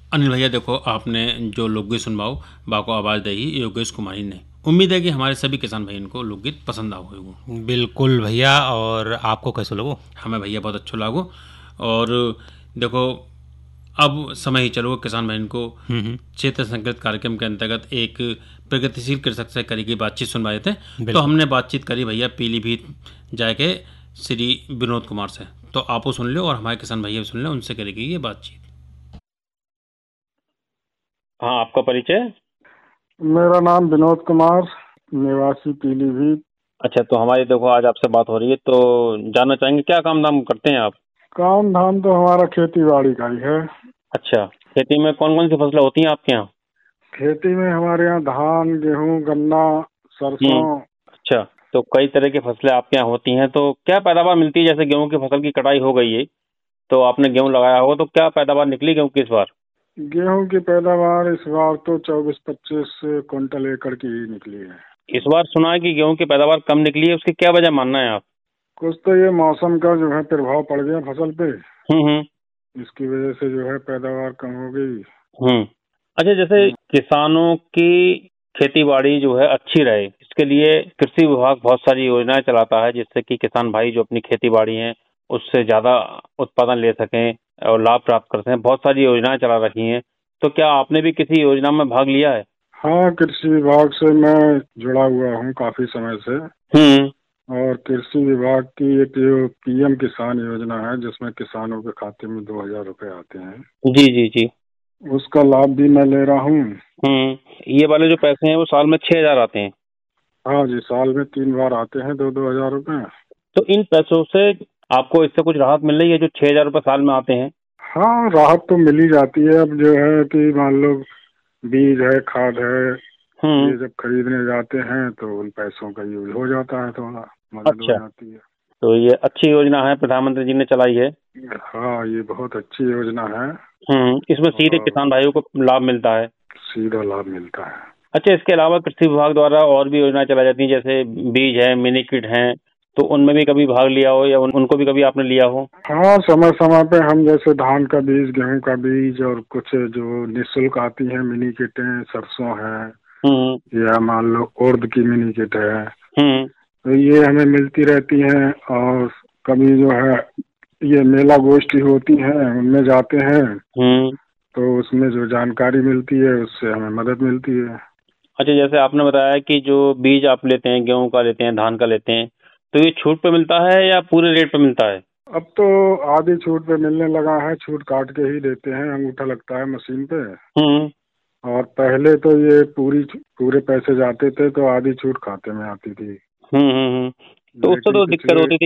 अनिल भैया देखो, आपने जो लोकगीत सुनवाओ बाको आवाज़ दही योगेश कुमारी ने। उम्मीद है कि हमारे सभी किसान भाई इनको लोकगीत पसंद आओ होगो। बिल्कुल भैया। और आपको कैसे लगो? हमें भैया बहुत अच्छा लागो। और देखो, अब समय ही चलो किसान बहन को क्षेत्र संकलित कार्यक्रम के अंतर्गत एक प्रगतिशील कृषक से करी गई बातचीत सुनवाए थे। तो बिल्कुल। हमने बातचीत करी भैया पीलीभीत जाके श्री विनोद कुमार से। तो आप वो सुन लो और हमारे किसान भैया भी सुन लो, उनसे करी गई ये बातचीत। हाँ, आपका परिचय? मेरा नाम विनोद कुमार, निवासी पीलीभीत। अच्छा, तो हमारी देखो आज आपसे बात हो रही है, तो जानना चाहेंगे क्या काम धाम करते हैं आप? काम धाम तो हमारा खेती बाड़ी का ही है। अच्छा, खेती में कौन कौन सी फसलें होती हैं आपके यहाँ? खेती में हमारे यहाँ धान, गेहूं, गन्ना, सरसों। अच्छा, तो कई तरह की फसलें आपके यहाँ होती हैं, तो क्या पैदावार मिलती है? जैसे गेहूं की फसल की कटाई हो गई है, तो आपने गेहूं लगाया होगा, तो क्या पैदावार निकली गेहूं की इस बार? गेहूं की पैदावार इस बार तो 24-25 क्विंटल एकड़ की ही निकली है। इस बार सुना है कि गेहूं की पैदावार कम निकली है, उसकी क्या वजह मानना है आप? कुछ तो ये मौसम का जो है प्रभाव पड़ गया फसल पे, हम्म। इसकी वजह से जो है पैदावार कम हो गई। हम्म। अच्छा, जैसे किसानों की खेती बाड़ी जो है अच्छी रहे, इसके लिए कृषि विभाग बहुत सारी योजनाएं चलाता है, जिससे कि किसान भाई जो अपनी खेती बाड़ी है उससे ज्यादा उत्पादन ले सकें और लाभ प्राप्त कर सकें। बहुत सारी योजनाएं चला रखी हैं, तो क्या आपने भी किसी योजना में भाग लिया है? हाँ, कृषि विभाग से मैं जुड़ा हुआ हूँ काफी समय से। और कृषि विभाग की एक जो पीएम किसान योजना है, जिसमें किसानों के खाते में 2,000 रुपए आते हैं, जी जी जी। उसका लाभ भी मैं ले रहा हूँ। ये वाले जो पैसे हैं वो साल में 6,000 आते हैं? हाँ जी, साल में 3 बार आते हैं 2-2 हजार रुपए। तो इन पैसों से आपको इससे कुछ राहत मिल रही है, जो 6,000 रुपये साल में आते हैं? हाँ, राहत तो मिल ही जाती है। अब जो है कि मान लो बीज है, खाद है, ये जब खरीदने जाते हैं तो उन पैसों का यूज हो जाता है, थोड़ा मदद हो अच्छा, जाती है। तो ये अच्छी योजना है, प्रधानमंत्री जी ने चलाई है। हाँ, ये बहुत अच्छी योजना है इसमें सीधे और किसान भाइयों को लाभ मिलता है। सीधा लाभ मिलता है। अच्छा, इसके अलावा कृषि विभाग द्वारा और भी योजनाएं चलाई जाती हैं, जैसे बीज है, मिनी किट है, तो उनमें भी कभी भाग लिया हो या उनको भी कभी आपने लिया हो? हाँ, समय समय पे हम जैसे धान का बीज, गेहूं का बीज और कुछ जो निःशुल्क आती हैं मिनी किटें, सरसों है या मान लो उड़द की मिनी किट है, तो ये हमें मिलती रहती हैं। और कभी जो है ये मेला गोष्ठी होती है, उनमें जाते हैं तो उसमें जो जानकारी मिलती है उससे हमें मदद मिलती है। अच्छा, जैसे आपने बताया कि जो बीज आप लेते हैं, गेहूं का लेते हैं, धान का लेते हैं, तो ये छूट पे मिलता है या पूरे रेट पे मिलता है? अब तो आधी छूट पे मिलने लगा है, छूट काट के ही देते हैं, अंगूठा लगता है मशीन पे। और पहले तो ये पूरे पैसे जाते थे तो आधी छूट खाते में आती थी। तो उससे लेकिन तो दिक्कत पिछले होती थी